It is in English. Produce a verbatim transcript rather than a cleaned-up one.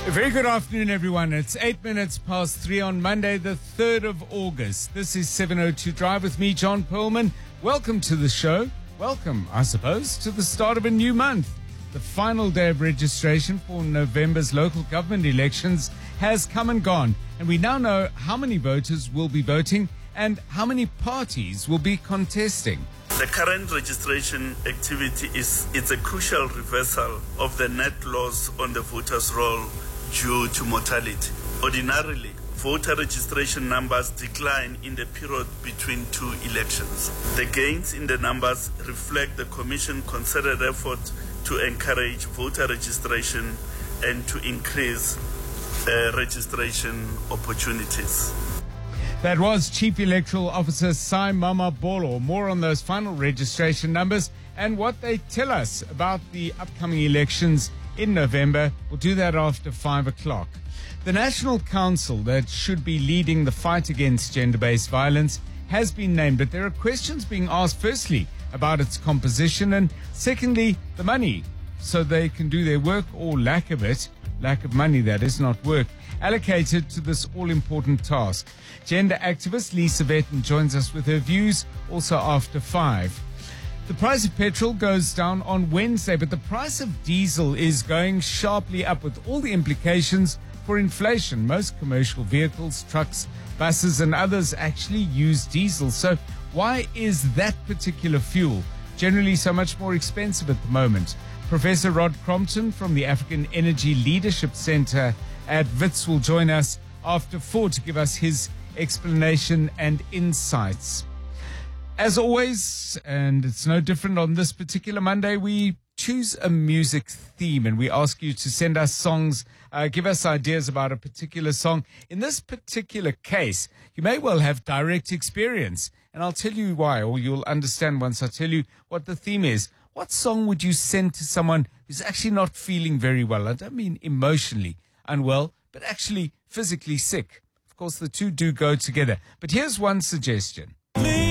A very good afternoon, everyone. It's eight minutes past three on Monday, the third of August. This is seven oh two Drive with me, John Perlman. Welcome to the show. Welcome, I suppose, to the start of a new month. The final day of registration for November's local government elections has come and gone, and we now know how many voters will be voting and how many parties will be contesting. The current registration activity is it's a crucial reversal of the net loss on the voters' roll due to mortality. Ordinarily, voter registration numbers decline in the period between two elections. The gains in the numbers reflect the Commission's concerted effort to encourage voter registration and to increase uh, registration opportunities. That was Chief Electoral Officer Sai Mamabolo. More on those final registration numbers and what they tell us about the upcoming elections in November. We'll do that after five o'clock. The National Council that should be leading the fight against gender-based violence has been named, but there are questions being asked, firstly, about its composition, and secondly, the money, so they can do their work, or lack of it, lack of money, that is, not work, allocated to this all-important task. Gender activist Lisa Vetten joins us with her views, also after five. The price of petrol goes down on Wednesday, but the price of diesel is going sharply up with all the implications for inflation. Most commercial vehicles, trucks, buses and others actually use diesel. So why is that particular fuel generally so much more expensive at the moment? Professor Rod Crompton from the African Energy Leadership Center at Wits will join us after four to give us his explanation and insights. As always, and it's no different on this particular Monday, we choose a music theme and we ask you to send us songs, uh, give us ideas about a particular song. In this particular case, you may well have direct experience, and I'll tell you why, or you'll understand once I tell you what the theme is. What song would you send to someone who's actually not feeling very well? I don't mean emotionally unwell, but actually physically sick. Of course, the two do go together. But here's one suggestion.